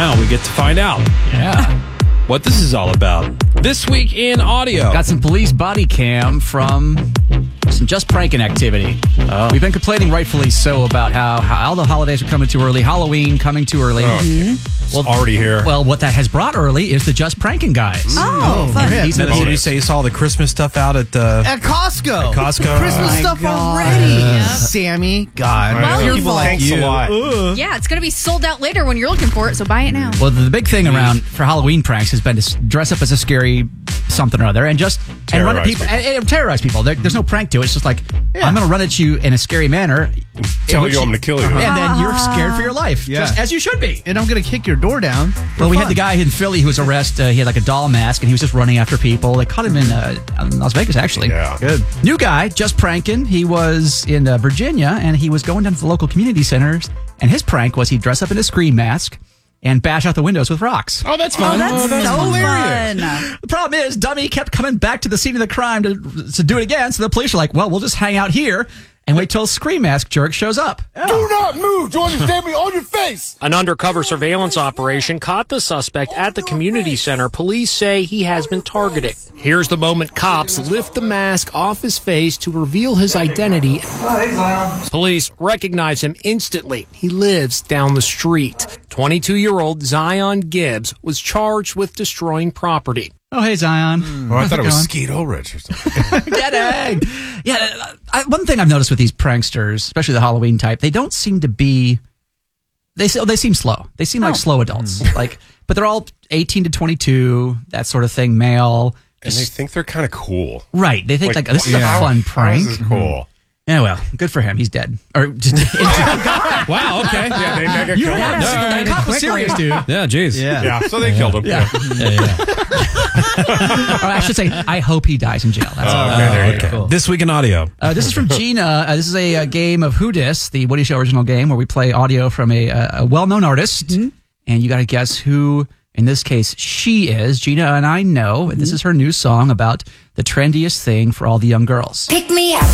now we get to find out what this is all about. This week in audio. Got some police body cam from some just pranking activity. We've been complaining, rightfully so, about how all the holidays are coming too early. Halloween coming too early. It's already here. Well, what that has brought early is the just pranking guys. Oh, fun. Did you say you saw the Christmas stuff out at Costco. Costco? Christmas stuff already. Sammy, God. Well, People like thanks a lot. Yeah, it's going to be sold out later when you're looking for it, so buy it now. Well, the big thing around for Halloween pranks has been to dress up as a scary something or other and just and run at people and terrorize people. There's no prank to it. It's just like, I'm going to run at you in a scary manner. Tell you I'm going to kill you. And then you're scared for your life, just as you should be. And I'm going to kick your door down. Well, we had the guy in Philly who was arrested. He had like a doll mask, and he was just running after people. They caught him in Las Vegas, actually. Yeah. Good. New guy, just pranking. He was in Virginia, and he was going down to the local community centers, and his prank was he'd dress up in a scream mask and bash out the windows with rocks. Oh, that's fun. That's so hilarious. fun. The problem is, Dummy kept coming back to the scene of the crime to do it again, so the police are like, well, we'll just hang out here and wait till Scream Mask Jerk shows up. Do not move. Do you understand me? On your face. An undercover surveillance operation caught the suspect at the community center. Police say he has been targeted. Here's the moment cops lift the mask off his face to reveal his identity. Police recognize him instantly. He lives down the street. 22-year-old Zion Gibbs was charged with destroying property. Oh, hey, Zion. Oh, I thought it was Skeet Ulrich or something. Get egg. Yeah, one thing I've noticed with these pranksters, especially the Halloween type, they don't seem to be. They seem slow. They seem like slow adults. But they're all 18 to 22, that sort of thing, male. And they think they're kind of cool. Right. They think this is a fun prank. This is cool. Yeah, well, good for him. He's dead. Or Wow, okay. Yeah, they mega killed him. that cop was serious, dude. Yeah, jeez. Yeah, so they killed him. Yeah. Or I should say, I hope he dies in jail. That's all. Okay, there you go. Cool. This week in audio. This is from Gina. This is a game of Who Dis, the Woody Show original game, where we play audio from a well-known artist, and you got to guess who, in this case, she is. Gina and I know, and this is her new song about the trendiest thing for all the young girls. Pick me up.